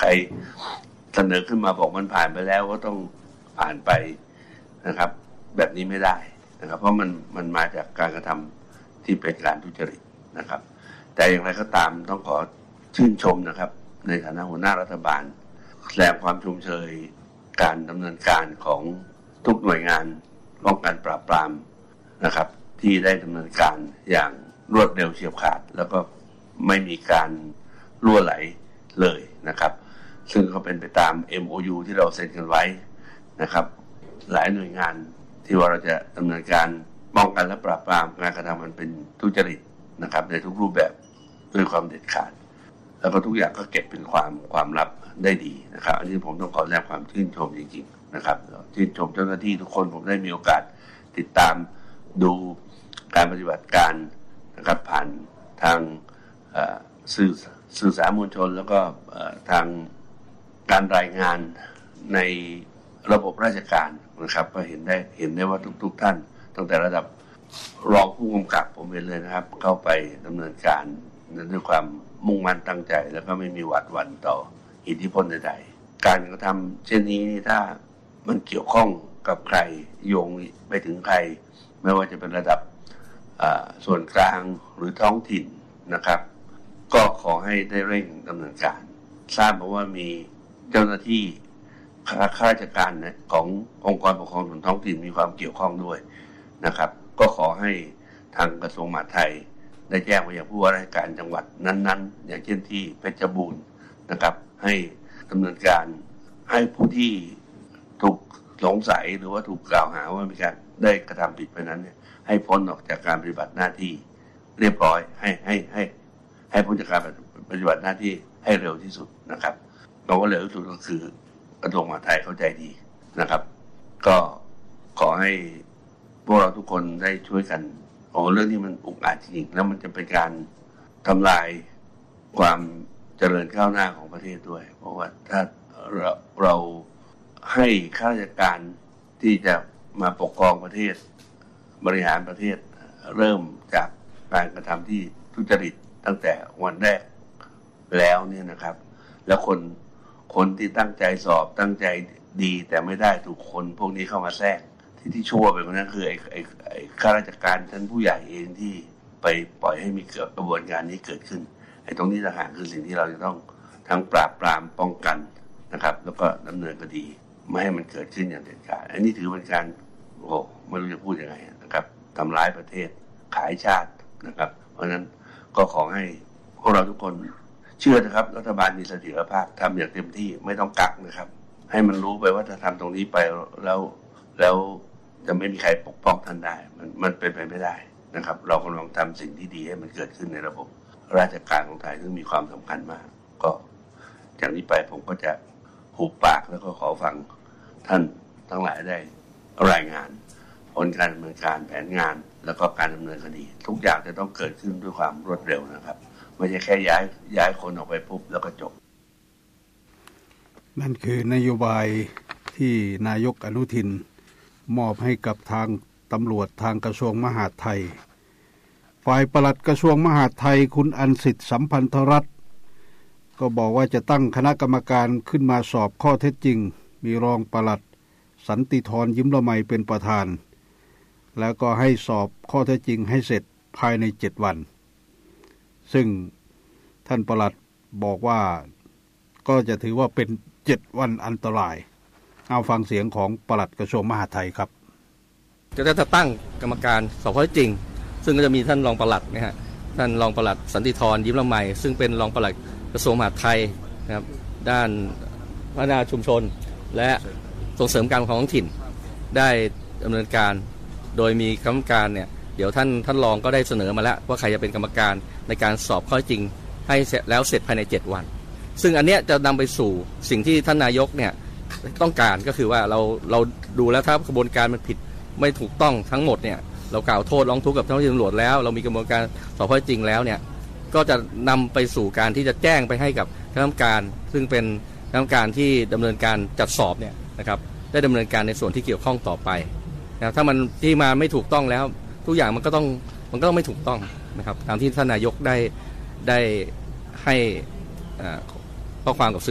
รเสนอขึ้นมาบอกมันผ่านไปแล้วก็ต้องผ่านไปนะครับแบบนี้ไม่ได้นะครับเพราะมันมาจากการกระทำที่เป็นการทุจริตนะครับแต่อย่างไรก็ตามต้องขอชื่นชมนะครับในฐานะหัวหน้ารัฐบาลแสดงความชมเชยการดำเนินการของทุกหน่วยงานป้องกันปราบปรามนะครับที่ได้ดำเนินการอย่างรวดเร็วเฉียบขาดแล้วก็ไม่มีการรั่วไหลเลยนะครับซึ่งก็เป็นไปตาม MOU ที่เราเซ็นกันไว้นะครับหลายหน่วยงานที่ว่าเราจะดำเนินการป้องกันและปราบปรามการกระทำมันเป็นทุจริตนะครับในทุกรูปแบบด้วยความเด็ดขาดแล้วก็ทุกอย่างก็เก็บเป็นความลับได้ดีนะครับอันนี้ผมต้องขอแสดงความชื่นชมจริงๆนะครับชื่นชมเจ้าหน้าที่ทุกคนผมได้มีโอกาสติดตามดูการปฏิบัติการนะครับผ่านทางสื่อสารมวลชนแล้วก็ทางการรายงานในระบบราชการนะครับก็เห็นได้ว่าทุกท่านตั้งแต่ระดับรองผู้กำกับผมเห็นเลยนะครับเข้าไปดำเนินการด้วยความมุ่งมั่นตั้งใจแล้วก็ไม่มีหวาดหวั่นต่ออิทธิพลใดๆการกระทำเช่นนี้ถ้ามันเกี่ยวข้องกับใครโยงไปถึงใครไม่ว่าจะเป็นระดับส่วนกลางหรือท้องถิ่นนะครับก็ขอให้ได้เร่งดำเนินการทราบมาว่ามีเจ้าหน้าที่ข้าราชการขององค์กรปกครองส่วนท้องถิ่นมีความเกี่ยวข้องด้วยนะครับก็ขอให้ทางกระทรวงมหาดไทยได้แจ้งไปยังผู้ว่าราชการจังหวัดนั้นๆอย่างเช่นที่เพชรบูรณ์นะครับให้ดำเนินการให้ผู้ที่ถูกสงสัยหรือว่าถูกกล่าวหาว่ามีการได้กระทำผิดไปนั้นเนี่ยให้พ้นออกจากการปฏิบัติหน้าที่เรียบร้อยให้พ้นจากการปฏิบัติหน้าที่ให้เร็วที่สุดนะครับเราก็เร็วที่สุดก็คือกระทรวงมหาดไทยเข้าใจดีนะครับก็ขอให้พวกเราทุกคนได้ช่วยกันเรื่องที่มันอุกอาจจริงๆแล้วมันจะเป็นการทำลายความเจริญก้าวหน้าของประเทศด้วยเพราะว่าถ้าเราให้ข้าราชการที่จะมาปกครองประเทศบริหารประเทศเริ่มจากการกระทำที่ทุจริตตั้งแต่วันแรกแล้วเนี่ยนะครับแล้วคนที่ตั้งใจสอบตั้งใจดีแต่ไม่ได้ถูกคนพวกนี้เข้ามาแทรกที่ชั่วไปกว่านั้นคือไอ้ข้าราชการชั้นผู้ใหญ่เองที่ไปปล่อยให้มีกระบวนการนี้เกิดขึ้นไอ้ตรงนี้ต่างหากคือสิ่งที่เราจะต้องทั้งปราบปรามป้องกันนะครับแล้วก็ดำเนินคดีไม่ให้มันเกิดขึ้นอย่างเด็ดขาดอันนี้ถือเป็นการไม่รู้จะพูดยังไงนะครับทำร้ายประเทศขายชาตินะครับเพราะฉะนั้นก็ขอให้พวกเราทุกคนเชื่อนะครับรัฐบาลมีเสถียรภาพทำอย่างเต็มที่ไม่ต้องกักนะครับให้มันรู้ไปว่าถ้าทำตรงนี้ไปแล้วจะไม่มีใครปกป้องท่านได้มันเป็นไปไม่ได้นะครับเรากำลังทำสิ่งที่ดีให้มันเกิดขึ้นในระบบราชการของไทยซึ่งมีความสำคัญมากก็จากนี้ไปผมก็จะหุบปากแล้วก็ขอฟังท่านทั้งหลายได้รายงานผลการดำเนินการแผนงานแล้วก็การดำเนินคดีทุกอย่างจะต้องเกิดขึ้นด้วยความรวดเร็วนะครับไม่ใช่แค่ย้ายคนออกไปปุ๊บแล้วก็จบนั่นคือนโยบายที่นายกอนุทินมอบให้กับทางตำรวจทางกระทรวงมหาดไทยฝ่ายปลัดกระทรวงมหาดไทยคุณอัญสิทธิ์สัมพันธรัตน์ก็บอกว่าจะตั้งคณะกรรมการขึ้นมาสอบข้อเท็จจริงมีรองปลัดสันติธรยิ้มละไมเป็นประธานแล้วก็ให้สอบข้อเท็จจริงให้เสร็จภายใน7วันซึ่งท่านปลัดบอกว่าก็จะถือว่าเป็น7วันอันตรายเอาฟังเสียงของปลัดกระทรวงมหาดไทยครับจะตั้งกรรมการสอบข้อเท็จจริงซึ่งก็จะมีท่านรองปลัดนะฮะท่านรองปลัดสันติธรยิ้มละไมซึ่งเป็นรองปลัดกระทรวงมหาดไทยนะครับด้านพัฒนาชุมชนและส่งเสริมการปกครองท้องถิ่นได้ดำเนินการโดยมีกรรมการเนี่ยเดี๋ยวท่านรองก็ได้เสนอมาแล้วว่าใครจะเป็นกรรมการในการสอบข้อจริงให้เสร็จแล้วเสร็จภายใน7วันซึ่งอันเนี้ยจะนำไปสู่สิ่งที่ท่านนายกเนี่ยต้องการก็คือว่าเราดูแล้วถ้ากระบวนการมันผิดไม่ถูกต้องทั้งหมดเนี่ยเรากล่าวโทษร้องทุกข์กับเจ้าหน้าที่ตำรวจแล้วเรามีกระบวนการสอบข้อจริงแล้วเนี่ยก็จะนำไปสู่การที่จะแจ้งไปให้กับคณะกรรมการซึ่งเป็นคณะกรรมการที่ดำเนินการจัดสอบเนี่ยนะครับได้ดำเนินการในส่วนที่เกี่ยวข้องต่อไปนะถ้ามันที่มาไม่ถูกต้องแล้วทุกอย่างมันก็ต้องไม่ถูกต้องนะครับตามที่ท่านนายกได้ให้ข้อความกับ